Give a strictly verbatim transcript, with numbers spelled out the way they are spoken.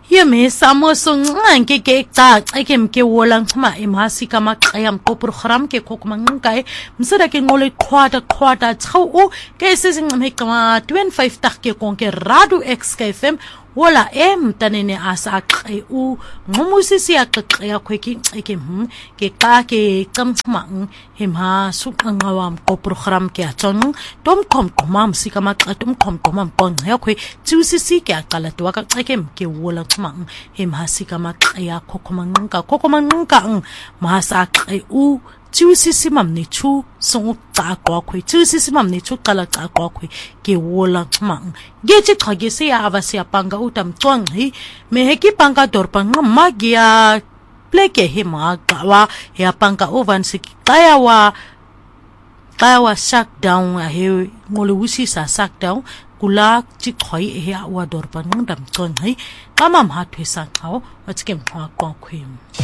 Yeme samosung ke ke ta ke mke wolang ma imhasi kama qayam ko program ke kokmang kai msada ke ngole khwata khwata tshau o ke sesingme kama twenty-five tak ke konke radu x k f m wala em tanene asa qe u ngomusisi ya qe ya khweki ke hm ke ka ke tsamtsmang himha sukangawam ko program ke atong tom kom komam sikama qatum kom komam pon ya khwe tsusisi ke aqala to ka ke mke wola mang himha sikama qe ya kokomanga kokomanga mahasa qe u tsusisi mam ni chu song ta kwa khwe tsusisi mam ni chu qala ta kwa khwe ke wola mang ge chi khage se ya avase panga utam twang hi me he ki panga dorpang magia pleke he ma gawa ya panga ovan se kaya wa kaya wa shut down he ngole usi sa shut down kula chi khoi he wa dorpang dam twang hi kamam ha thwe sa khao watkem khwa kwa khwe